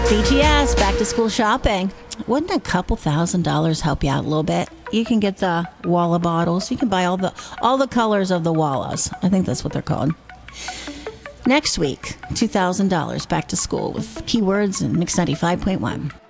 BTS, back to school shopping. Wouldn't a couple $1,000s help you out a little bit? You can get the Walla bottles. You can buy all the colors of the Wallas. I think that's what they're called. Next week, $2,000 back to school with keywords and Mix 95.1.